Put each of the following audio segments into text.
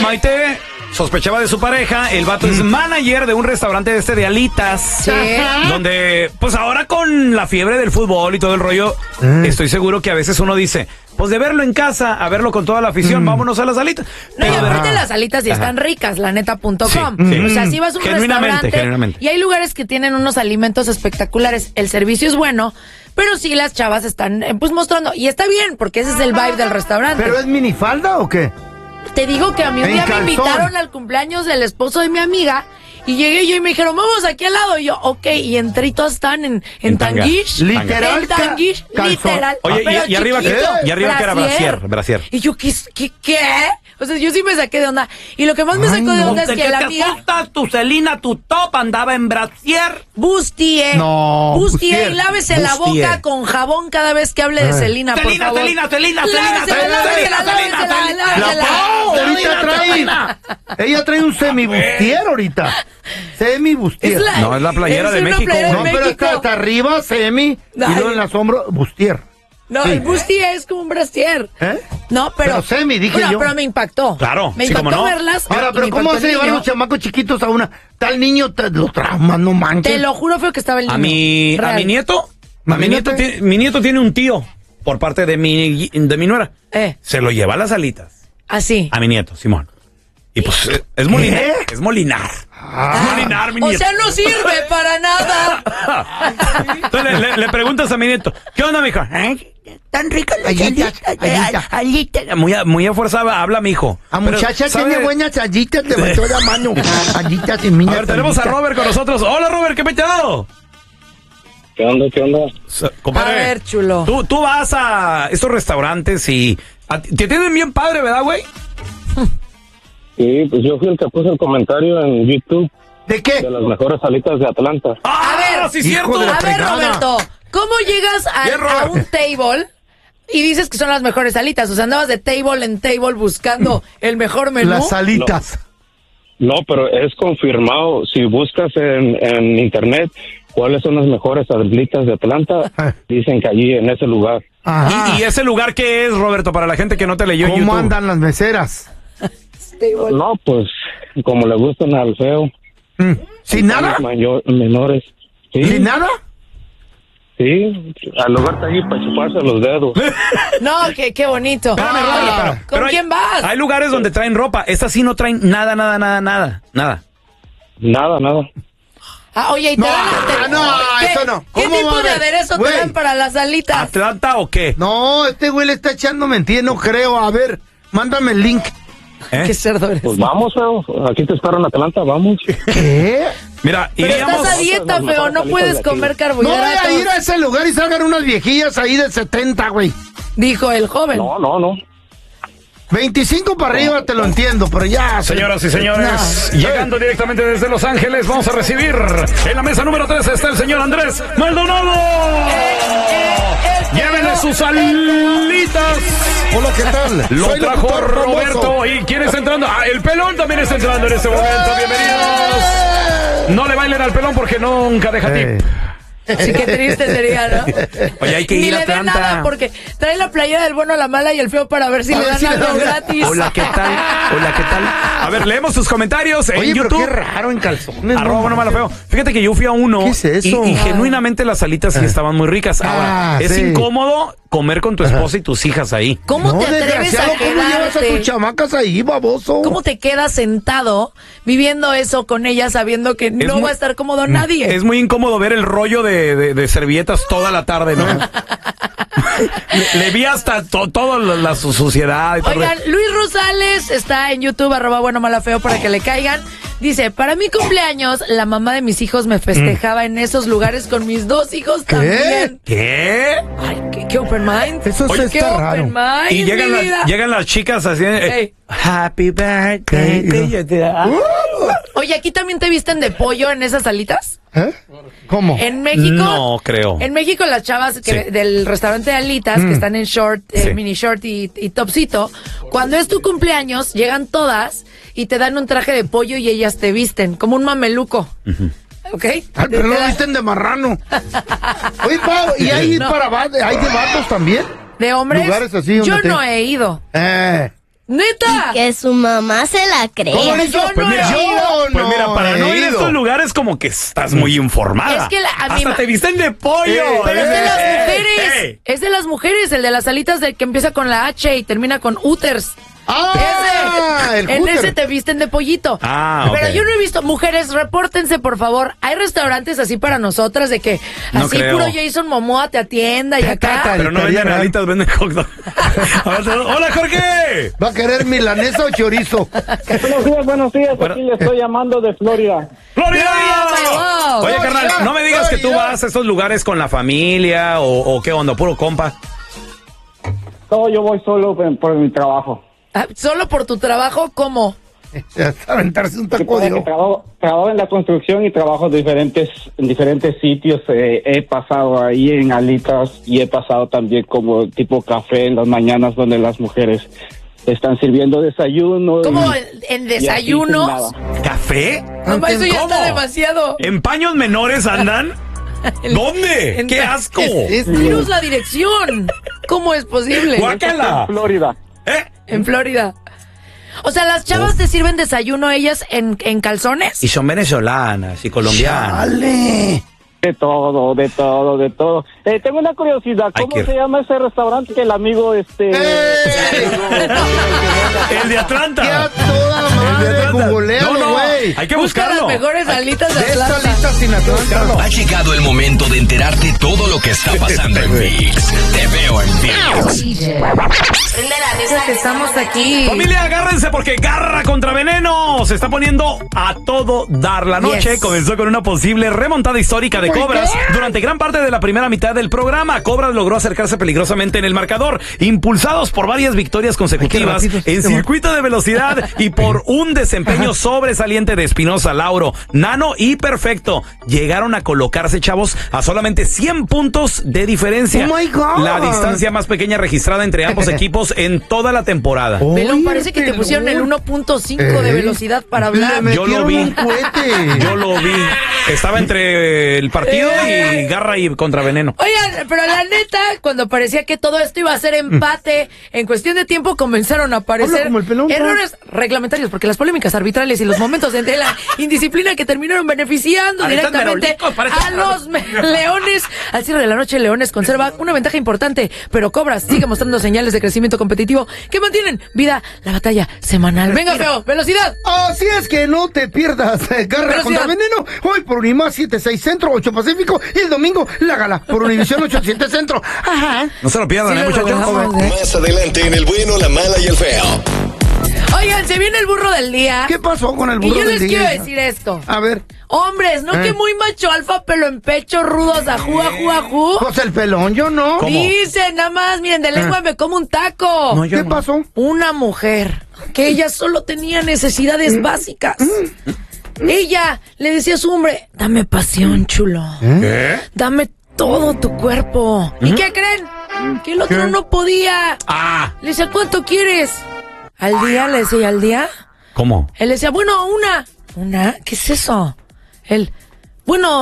Maite sospechaba de su pareja. El vato es manager de un restaurante de alitas. Sí. Donde, pues ahora con la fiebre del fútbol y todo el rollo, estoy seguro que a veces uno dice, pues de verlo en casa a verlo con toda la afición, vámonos a las alitas. No, y aparte las alitas sí están ricas, laneta.com. Sí. O sea, si vas a un restaurante genuinamente. y hay lugares que tienen unos alimentos espectaculares, el servicio es bueno, pero sí las chavas están pues mostrando, y está bien, porque ese es el vibe del restaurante. ¿Pero es minifalda o qué? Te digo que a mí un día me invitaron al cumpleaños del esposo de mi amiga, y llegué yo y me dijeron, vamos aquí al lado. Y yo, ok, y entré y todas están en tanguish. Literal. En tanguish, literal. Oye, y arriba que era brasier. Y yo, ¿qué? O sea, yo sí me saqué de onda. Y lo que más me sacó de onda es que la amiga... tu Celina, tu top andaba en brasier. Bustie. No, Bustie, y lávese la boca con jabón cada vez que hable de Celina, por favor. Celina. Ahorita ella trae un semi-bustier ahorita. Semi-bustier. No, es la playera de México. No, pero está hasta arriba, semi, y luego en las hombros, bustier. No, Sí. el bustier es como un brasier. ¿Eh? No, pero semi, dije yo. Pero me impactó. Claro, me sí, impactó cómo no. verlas. Ahora, y pero me ¿cómo impactó se el llevan niño. los chamacos chiquitos a una? Tal niño, lo trauma, no manches. Te lo juro, feo que estaba el niño. A mi nieto, Imagínate. mi nieto tiene un tío por parte de mi nuera. Se lo lleva a las alitas. Así. A mi nieto, Simón. Y pues es molinar. Es molinar. Molinar, mi O nieto. sea, no sirve para nada. Entonces le preguntas a mi nieto, ¿qué onda, mijo? Tan rica la alitas. Muy a fuerza habla mi hijo. A muchacha tiene buenas alitas, levantó la mano. Alitas y minas. A ver, tenemos a Robert con nosotros. Hola, Robert, ¿qué petado? ¿Qué onda? Compadre, A ver, chulo. Tú vas a estos restaurantes y te tienen bien padre, ¿verdad, güey? Sí, pues yo fui el que puso el comentario en YouTube. ¿De qué? De las mejores alitas de Atlanta. A ver, sí, cierto. A ver, Roberto, ¿cómo llegas a un table y dices que son las mejores alitas? O sea, andabas de table en table buscando el mejor menú. Las alitas. No, pero es confirmado. Si buscas en internet cuáles son las mejores alitas de Atlanta, dicen que allí, en ese lugar. ¿Y ese lugar qué es, Roberto, para la gente que no te leyó en YouTube? ¿Cómo andan las meseras? No, pues, como le gustan al feo. ¿Sin nada? Menores. ¿Sí? ¿Sin nada? Sí, al lugar está allí para chuparse los dedos. No, qué bonito. Espérame, Oye, Roberto, ¿con quién vas? Hay lugares donde traen ropa. Estas sí no traen nada. Nada. Oye, ¿y te dan eso no. ¿Qué ¿Cómo tipo va a de haber? aderezo te Güey. dan para las alitas? ¿Atlanta o qué? No, este güey le está echando mentiras, no creo. A ver, mándame el link. Qué cerdo eres. Pues vamos, feo. Aquí te espero en Atlanta, vamos. ¿Qué? Mira, Pero iríamos... estás a dieta, feo, no puedes comer No carbohidratos. voy a ir a ese lugar y salgan unas viejillas ahí de 70, güey. Dijo el joven. No. 25 para arriba te lo entiendo, pero ya... Señoras y señores, llegando directamente desde Los Ángeles, vamos a recibir en la mesa número 3 está el señor Andrés Maldonado. Llévenle sus alitas. Hola, ¿qué tal? Lo Soy trajo locutor Roberto. famoso. ¿Y quién está entrando? El pelón también está entrando en este momento. Bienvenidos. No le bailen al pelón porque nunca deja tip. Sí, qué triste sería, ¿no? Oye, hay que Ni ir a le dé Atlanta. nada porque trae la playera del bueno, la mala y el feo para ver si le dan algo gratis. Hola, ¿qué tal? A ver, leemos sus comentarios en Oye, YouTube. pero qué raro en calzones. Arroba bueno, malo, feo. Fíjate que yo fui a uno. ¿Qué es eso? Y genuinamente las alitas sí estaban muy ricas. Ahora, es sí. incómodo comer con tu esposa y tus hijas ahí. ¿Cómo No, te atreves a desgraciado, ¿cómo llevas a tus quedarte? chamacas ahí, baboso? ¿Cómo te quedas sentado viviendo eso con ella sabiendo que no muy- va a estar cómodo nadie? Es muy incómodo ver el rollo de servilletas toda la tarde, ¿no? le vi hasta toda la suciedad y todo. Oigan, Luis Rosales está en YouTube, arroba bueno, mala, feo, para que le caigan. Dice, para mi cumpleaños, la mamá de mis hijos me festejaba en esos lugares con mis dos hijos también. ¿Qué? Ay, qué open mind. Eso sí qué está open raro. mind, Y llegan, mi vida. llegan las chicas así. Ey. Happy birthday. Oye, ¿aquí también te visten de pollo en esas alitas? ¿Eh? ¿Cómo? En México. No creo. En México, las chavas que Sí. del restaurante de alitas, que están en short, Sí. mini short y topsito, cuando es tu cumpleaños, llegan todas y te dan un traje de pollo y ellas te visten, como un mameluco. ¿Ok? Ay, pero Te no dan- visten de marrano. Oye, Pau, ¿y hay No. hay de vatos también? ¿De hombres? Lugares así donde Yo te- no he ido. ¡Neta! Que su mamá se la cree. ¿Cómo es eso? Pues mira, para no ir a ido. estos lugares como que estás muy informada. Es que a mí hasta te visten de pollo. Pero es de las mujeres. Es de las mujeres, el de las alitas que empieza con la H y termina con Uters. En ese te visten de pollito. Pero ok. yo no he visto. Mujeres, repórtense, por favor. Hay restaurantes así para nosotras de que No así creo. puro Jason Momoa te atienda y acá. Pero no venden alitas, venden hot dog. ¡Hola, Jorge! ¿Va a querer milanesa o chorizo? Buenos días. Bueno. Aquí le estoy llamando de Florida. ¡Florida! Wow. Oye, carnal, ¿no me digas que tú vas a esos lugares con la familia o qué onda, puro compa? No, yo voy solo por mi trabajo. Solo por tu trabajo, ¿cómo? Aventarse un taco Recuerda de que trabajo en la construcción y trabajo en diferentes sitios. He pasado ahí en alitas y he pasado también como tipo café en las mañanas donde las mujeres están sirviendo desayuno. ¿Cómo y- en y así desayunos? sin nada. ¿Café? Mamá, eso ya ¿Cómo? está demasiado. ¿En paños menores andan? ¿Dónde? ¡Qué asco! Dinos la dirección. ¿Cómo es posible? ¡Guácala! Florida. En Florida. O sea, las chavas te sirven desayuno ellas en calzones. Y son venezolanas y colombianas. ¡Dale! De todo. Tengo una curiosidad. Ay, ¿Cómo qué- se llama ese restaurante que el amigo El de Atlanta. ¡Ya toda El de madre! Atlanta. Googlealo, No, güey. hay que Busca buscarlo. las mejores alitas de De esta Atlanta. lista sin Atlanta. Ha llegado el momento de enterarte todo lo que está pasando en VIX. Te veo en VIX. Estamos aquí. Familia, agárrense porque Garra contra Veneno se está poniendo a todo dar. La noche Yes. comenzó con una posible remontada histórica de Cobras. Durante gran parte de la primera mitad del programa, Cobras logró acercarse peligrosamente en el marcador, impulsados por varias victorias consecutivas Ay, qué ratito, en sí, circuito de velocidad y por un desempeño sobresaliente de Espinosa, Lauro, Nano y Perfecto. Llegaron a colocarse, chavos, a solamente 100 puntos de diferencia. Oh my God. La distancia más pequeña registrada entre ambos equipos en toda la temporada. Pelón, Oye, parece que te pelón. pusieron el 1.5 de velocidad para hablar. Le Yo lo metieron vi. un cohete. Yo lo vi. Estaba entre el partido y Garra y contra Veneno. Oigan, pero la neta, cuando parecía que todo esto iba a ser empate, en cuestión de tiempo comenzaron a aparecer Habla como el pelón, errores reglamentarios, porque las polémicas arbitrales y los momentos de la indisciplina que terminaron beneficiando Ahorita directamente merolicos, parece- a los Leones. Al cierre de la noche, Leones conserva una ventaja importante, pero Cobras sigue mostrando señales de crecimiento competitivo que mantienen vida la batalla semanal. Venga, feo, velocidad. Así es que no te pierdas Garra Velocidad. contra Veneno. Hoy por Unimás 76 Centro, 8 Pacífico. Y el domingo la gala por Univisión 87 Centro. Ajá. No se lo pierdan, Sí, lo muchachos. recordamos, ¿eh? Más adelante en el bueno, la mala y el feo. Oigan, se viene el burro del día. ¿Qué pasó con el Y burro yo del les día? quiero decir esto. A ver, Hombres, ¿no que muy macho alfa, pelo en pecho, rudos, ajú, ajú, ajú? pues el pelón, yo no. ¿Cómo? Dice, nada más, miren, de lengua me como un taco. No, yo ¿Qué no. pasó? Una mujer que ella solo tenía necesidades básicas. Ella le decía a su hombre, dame pasión, chulo. ¿Qué? Dame todo tu cuerpo. ¿Y qué creen? Que el otro no podía. Ah, Le decía, ¿cuánto quieres? ¿Al día? Le decía, ¿al día? ¿cómo? Él decía, bueno, una. ¿Una? ¿Qué es eso? Él, bueno,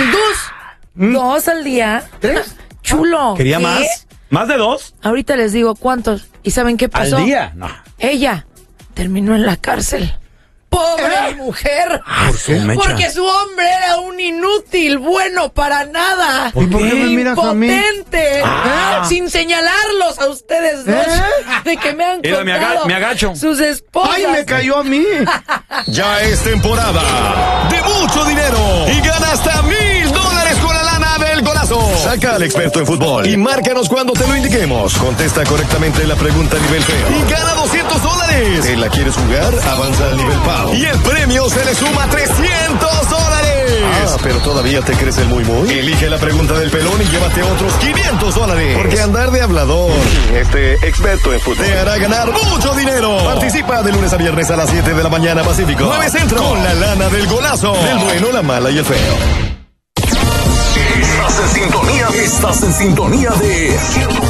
dos al día. ¿Tres? Chulo. ¿Quería ¿qué? más? ¿Más de 2? Ahorita les digo cuántos. ¿Y saben qué pasó? ¿Al día? No. Ella terminó en la cárcel. ¡Pobre mujer! Por su mecha. Porque su hombre era un inútil, bueno para nada. ¿Y por qué me miras a mí? Impotente. Sin señalarlos a ustedes dos. De que me han Mira, contado me agacho. sus esposas. ¡Ay, me cayó a mí! Ya es temporada de mucho dinero y gana hasta $1,000 con la lana del golazo. Saca al experto en fútbol y márcanos cuando te lo indiquemos. Contesta correctamente la pregunta a nivel feo y gana $200. ¿Te la quieres jugar? Avanza al nivel pau y el premio se le suma $300. Ah, pero todavía te crees el muy. Elige la pregunta del pelón y llévate otros $500. Porque andar de hablador, experto en fútbol, te hará ganar mucho dinero. Participa de lunes a viernes a las 7 de la mañana Pacífico. 9 Centro. Con la lana del golazo. Del bueno, la mala y el feo. Estás en sintonía de